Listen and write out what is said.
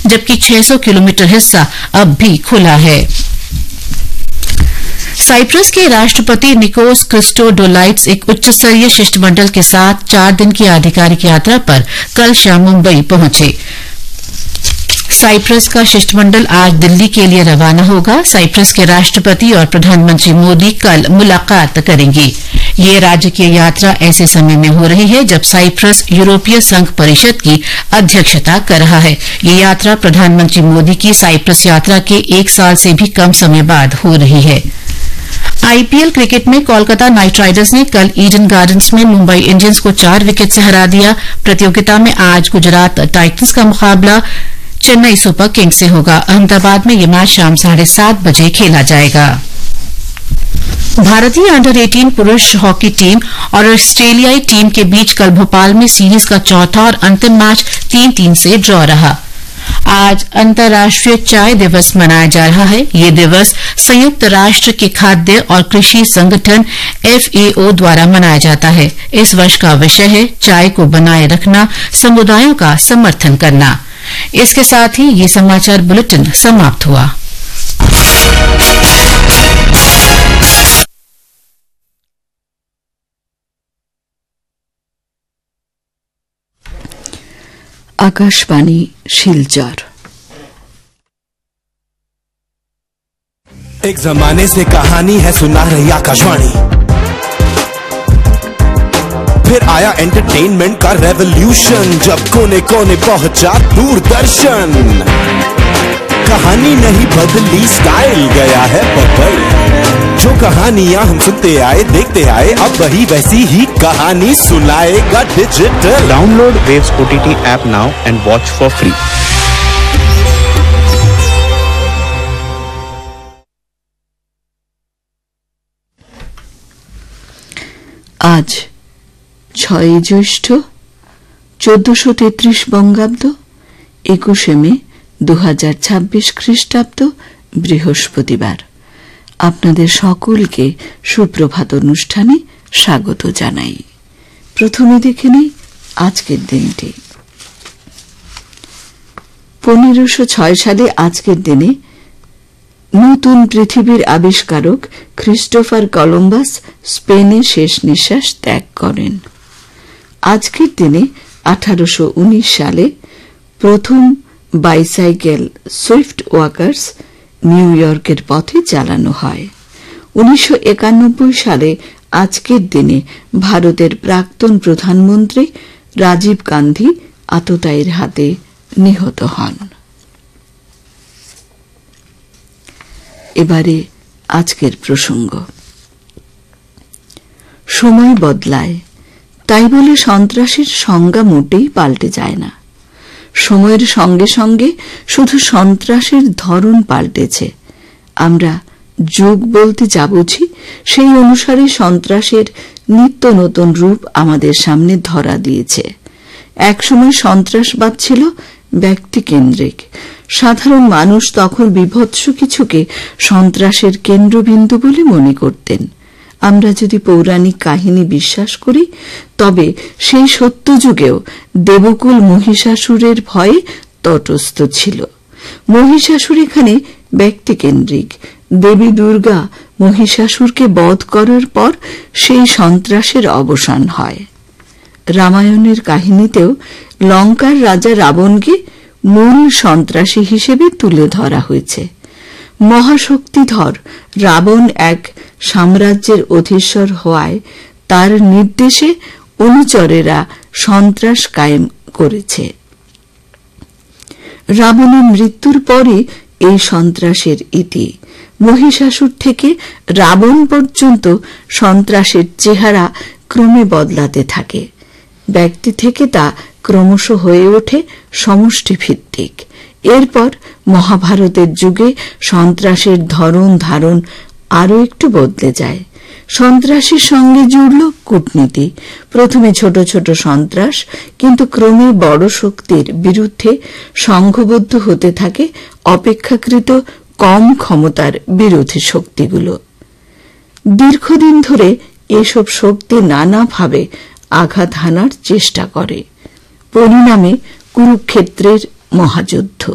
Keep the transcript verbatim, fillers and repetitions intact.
जबकि छह सौ किलोमीटर हिस्सा अब भी खुला है। साइप्रस के राष्ट्रपति निकोस क्रिस्टोडोलाइट्स एक उच्च स्तरीय शिष्टमंडल के साथ चार दिन की आधिकारिक यात्रा पर कल शाम मुंबई पहुंचे। साइप्रस का शिष्टमंडल आज दिल्ली के लिए रवाना होगा। साइप्रस के राष्ट्रपति और प्रधानमंत्री मोदी कल मुलाकात करेंगे। ये राजकीय यात्रा ऐसे समय में हो रही है जब साइप्रस यूरोपीय संघ परिषद की अध्यक्षता कर रहा है। ये यात्रा प्रधानमंत्री मोदी की साइप्रस यात्रा के एक साल से भी कम समय बाद हो रही है। आईपीएल क्रिकेट में कोलकाता नाइट राइडर्स ने कल ईडन गार्डन्स में मुंबई इंडियंस को चार विकेट से हरा दिया। प्रतियोगिता में आज गुजरात टाइटंस का मुकाबला चेन्नई सुपर किंग्स से होगा। अहमदाबाद में यह मैच शाम साढ़े सात बजे खेला जाएगा। भारतीय अंडर अठारह पुरुष हॉकी टीम और ऑस्ट्रेलियाई टीम के बीच कल भोपाल में सीरीज का चौथा और अंतिम मैच तीन तीन से ड्रॉ रहा। आज अंतर्राष्ट्रीय चाय दिवस मनाया जा रहा है। ये दिवस संयुक्त राष्ट्र के खाद्य और कृषि संगठन एफएओ द्वारा मनाया जाता है। इस वर्ष का विषय है चाय को बनाए रखना, समुदायों का समर्थन करना। इसके साथ ही ये समाचार बुलेटिन समाप्त हुआ। आकाशवाणी शिलचर। एक जमाने से कहानी है सुना रही आकाशवाणी, फिर आया एंटरटेनमेंट का रेवोल्यूशन, जब कोने कोने पहुंचा दूरदर्शन। कहानी नहीं बदली, स्टाइल गया है बदल। जो कहानियां हम सुनते आए देखते आए, अब वही वैसी ही कहानी सुनाएगा digital. Download waves OTT app now and watch for free. आज ছয় জ্যৈষ্ঠ চোদ্দশো তেত্রিশ বঙ্গাব্দ একুশে মে দু হাজার ছাব্বিশ খ্রিস্টাব্দ বৃহস্পতিবার। আপনাদের সকলকে সুপ্রভাত অনুষ্ঠানে স্বাগত জানাই। প্রথমে দেখে নেই আজকের দিনটি। পনেরোশো ছয় সালে আজকের দিনে নতুন পৃথিবীর আবিষ্কারক ক্রিস্টোফার কলম্বাস স্পেনে শেষ নিঃশ্বাস ত্যাগ করেন। আজকের দিনে আঠারোশো উনিশ সালে প্রথম বাইসাইকেল সুইফট ওয়াকার্স নিউ ইয়র্কের পথে চালানো হয়। উনিশশো একানব্বই সালে আজকের দিনে ভারতের প্রাক্তন প্রধানমন্ত্রী রাজীব গান্ধী আততায়ীর হাতে নিহত হন। এবারে আজকের প্রসঙ্গ। সময় বদলায়, তাই বলে সন্ত্রাসের সংজ্ঞা মোটেই পাল্টে যায় না। সময়ের সঙ্গে সঙ্গে শুধু সন্ত্রাসের ধরন পাল্টেছে। আমরা যুগ বলতে যা বুঝি সেই অনুসারে সন্ত্রাসের নিত্য নতুন রূপ আমাদের সামনে ধরা দিয়েছে। একসময় সন্ত্রাসবাদ ছিল ব্যক্তিকেন্দ্রিক। সাধারণ মানুষ তখন বিভৎস কিছুকে সন্ত্রাসের কেন্দ্রবিন্দু বলে মনে করতেন। আমরা যদি পৌরাণিক কাহিনী বিশ্বাস করি, তবে সেই সত্যযুগেও দেবকুল মহিষাসুরের ভয়ে তটস্থ ছিল। মহিষাসুর এখানে ব্যক্তিকেন্দ্রিক। দেবী দুর্গা মহিষাসুরকে বধ করার পর সেই সন্ত্রাসের অবসান হয়। রামায়ণের কাহিনীতেও লঙ্কার রাজা রাবণকে মূল সন্ত্রাসী হিসেবে তুলে ধরা হয়েছে। মহাশক্তিধর রাবণ এক সাম্রাজ্যের অধীশ্বর হওয়ায় তার নির্দেশে অনুচরেরা সন্ত্রাস কায়েম করেছে। রাবণের মৃত্যুর পরে এই সন্ত্রাসের ইতি। মহিষাসুর থেকে রাবণ পর্যন্ত সন্ত্রাসের চেহারা ক্রমে বদলাতে থাকে। ব্যক্তি থেকে তা ক্রমশ হয়ে ওঠে সমষ্টি ভিত্তিক। এরপর মহাভারতের যুগে সন্ত্রাসের ধরন ধারণ আরও একটু বদলে যায়। সন্ত্রাসের সঙ্গে জুড়ল কূটনীতি। প্রথমে ছোট ছোট সন্ত্রাস, কিন্তু ক্রমে বড় শক্তির বিরুদ্ধে সংঘবদ্ধ হতে থাকে অপেক্ষাকৃত কম ক্ষমতার বিরোধী শক্তিগুলো। দীর্ঘদিন ধরে এসব শক্তি নানাভাবে আঘাত হানার চেষ্টা করে। পরিণামে কুরুক্ষেত্রের মহাযুদ্ধ।